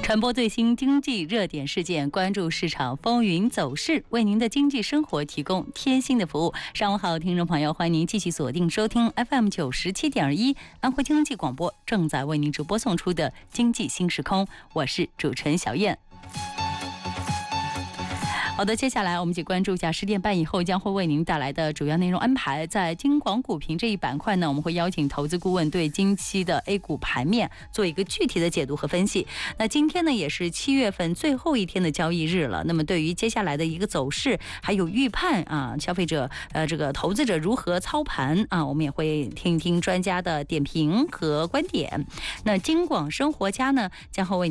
传播最新经济热点事件，关注市场风云走势，为您的经济生活提供贴心的服务。上午好，听众朋友，欢迎您继续锁定收听 FM 97.1安徽经济广播正在为您直播送出的经济新时空，我是主持人小燕。好的，接下来我们一起关注一下10点半以后将会为您带来的主要内容安排。在京广股评这一板块呢，我们会邀请投资顾问对近期的 A 股盘面做一个具体的解读和分析。那今天呢，也是7月份最后一天的交易日了。那么对于接下来的一个走势，还有预判啊，消费者这个投资者如何操盘啊，我们也会听一听专家的点评和观点。那京广生活家呢，将会为